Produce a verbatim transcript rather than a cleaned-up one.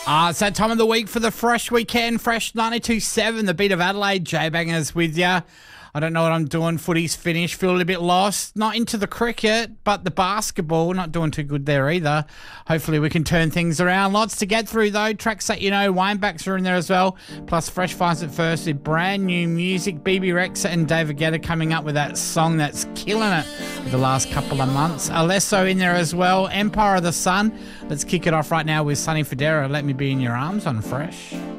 Uh, it's that time of the week for the Fresh Weekend. Fresh ninety-two point seven, the beat of Adelaide. J-Bangers with ya. I don't know what I'm doing. Footy's finished. Feel a little bit lost. Not into the cricket, but the basketball. Not doing too good there either. Hopefully we can turn things around. Lots to get through though. Tracks that you know. Winebacks are in there as well. Plus Fresh finds it first with brand new music. B B Rexa and David Guetta coming up with that song that's killing it for the last couple of months. Alesso in there as well. Empire of the Sun. Let's kick it off right now with Sonny Fodera. Let Me Be in Your Arms on Fresh.